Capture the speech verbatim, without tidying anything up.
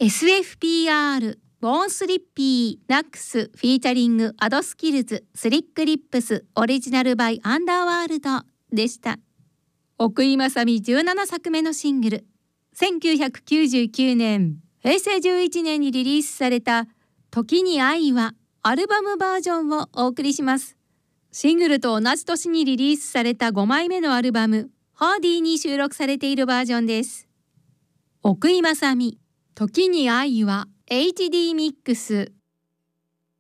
エスエフピーアール ボーンスリッピーナックスフィーチャリングアドスキルズスリックリップスオリジナルバイアンダーワールドでした。奥井正美じゅうななさくめのシングル、せんきゅうひゃくきゅうじゅうきゅうねんへいせいじゅういちねんにリリースされた時に愛はアルバムバージョンをお送りします。シングルと同じ年にリリースされたごまいめのアルバムハーディーに収録されているバージョンです。奥井正美時に愛は エイチディー ミックス